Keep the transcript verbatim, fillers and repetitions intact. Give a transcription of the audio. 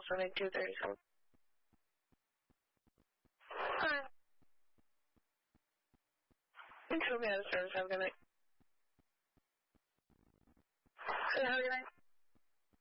twenty-two thirty-seven. Alright. Thanks for being out of service. Have a good night. Have a good night.